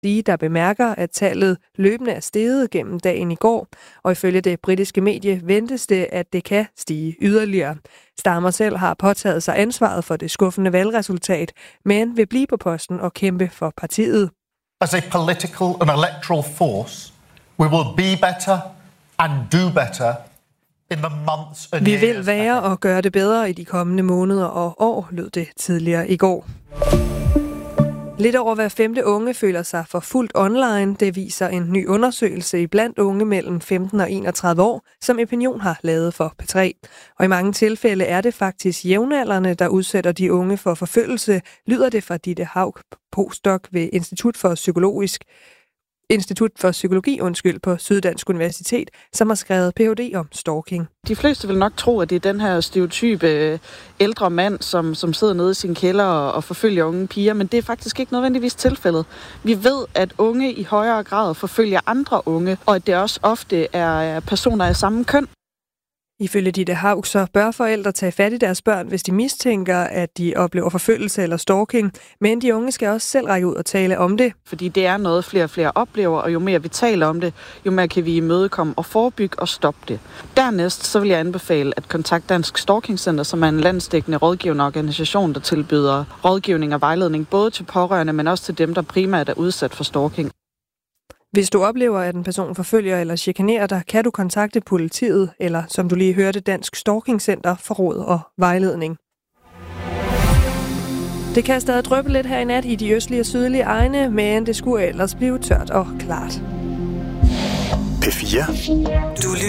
der bemærker, at tallet løbende er steget gennem dagen i går, og ifølge det britiske medie ventes det, at det kan stige yderligere. Starmer selv har påtaget sig ansvaret for det skuffende valgresultat, men vil blive på posten og kæmpe for partiet. As a political and electoral force, we will be better and do better in the months and Vi years vil være og gøre det bedre i de kommende måneder og år, lød det tidligere i går. Lidt over hver 5. unge føler sig forfulgt online. Det viser en ny undersøgelse blandt unge mellem 15 og 31 år, som Opinion har lavet for P3. Og i mange tilfælde er det faktisk jævnaldrende, der udsætter de unge for forfølgelse, lyder det fra Ditte Haug, postdoc ved Institut for Psykologi på Syddansk Universitet, som har skrevet Ph.D. om stalking. De fleste vil nok tro, at det er den her stereotype ældre mand, som sidder nede i sin kælder og forfølger unge piger, men det er faktisk ikke nødvendigvis tilfældet. Vi ved, at unge i højere grad forfølger andre unge, og at det også ofte er personer af samme køn. Ifølge Ditte Haug, så bør forældre tage fat i deres børn, hvis de mistænker, at de oplever forfølgelse eller stalking, men de unge skal også selv række ud og tale om det. Fordi det er noget, flere og flere oplever, og jo mere vi taler om det, jo mere kan vi imødekomme og forebygge og stoppe det. Dernæst så vil jeg anbefale at kontakte Dansk Stalking Center, som er en landsdækkende rådgivende organisation, der tilbyder rådgivning og vejledning både til pårørende, men også til dem, der primært er udsat for stalking. Hvis du oplever, at en person forfølger eller chikanerer dig, kan du kontakte politiet, eller som du lige hørte, Dansk Stalking Center for råd og vejledning. Det kan stadig dryppe lidt her i nat i de østlige og sydlige egne, men det skulle ellers blive tørt og klart. P4. Du